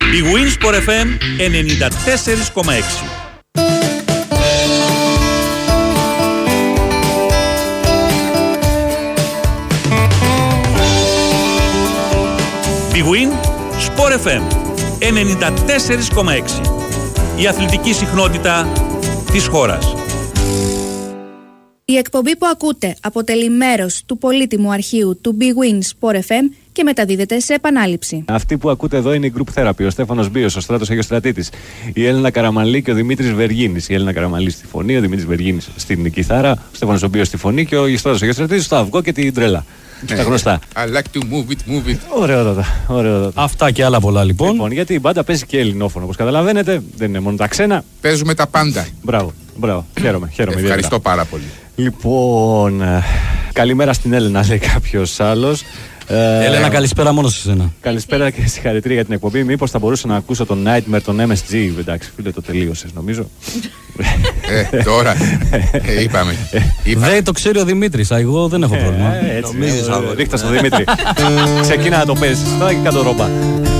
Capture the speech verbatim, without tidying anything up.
Η Winsport εφ εμ ενενήντα τέσσερα κόμμα έξι. Η Winsport εφ εμ ενενήντα τέσσερα κόμμα έξι. Η αθλητική συχνότητα της χώρας. Η εκπομπή που ακούτε αποτελεί μέρος του πολύτιμου αρχείου του Big Win Sport εφ εμ και μεταδίδεται σε επανάληψη. Αυτοί που ακούτε εδώ είναι η Group Therapy, ο Στέφανος Μπίος, ο Στράτος Αγιοστρατήτης, η Έλληνα Καραμαλή και ο Δημήτρης Βεργίνης. Η Έλληνα Καραμαλή στη φωνή, ο Δημήτρης Βεργίνης στην κιθάρα, ο Στέφανος ο Μπίος στη φωνή και ο Στράτος Αγιοστρατήτης στο αυγό και την τρέλα. Ναι. Τα γνωστά. I like to move it, move it. Ωραιότατα, ωραιότατα. Αυτά και άλλα πολλά λοιπόν. Λοιπόν, γιατί η μπάντα παίζει και ελληνόφωνο, όπως καταλαβαίνετε, δεν είναι μόνο τα ξένα. Παίζουμε τα πάντα. Μπράβο, μπράβο. Χαίρομαι, χαίρομαι. Ευχαριστώ ιδιαίτερα. πάρα πολύ. Λοιπόν, καλημέρα στην Έλενα, λέει κάποιος άλλος. Έλενα, καλησπέρα μόνο σε σένα. Καλησπέρα και συγχαρητήρια για την εκπομπή. Μήπως θα μπορούσα να ακούσω τον Nightmare, τον εμ ες τζι. Εντάξει, φίλε, το τελείωσες νομίζω. Ε, τώρα. Ε, είπαμε. είπαμε. Δεν το ξέρει ο Δημήτρης. Εγώ δεν έχω πρόβλημα. Ε, έτσι, ρίχτα στο Δημήτρη. Ξεκίνα να το παίζεις. Τώρα και κάτω ρόμπα.